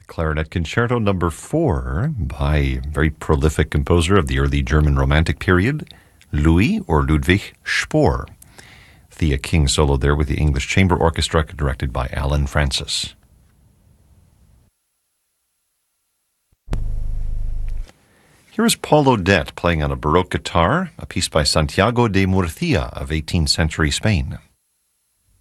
Clarinet Concerto Number 4 by a very prolific composer of the early German Romantic period, Louis or Ludwig Spohr. Thea King soloed there with the English Chamber Orchestra, directed by Alan Francis. Here is Paul Odette playing on a Baroque guitar, a piece by Santiago de Murcia of 18th century Spain.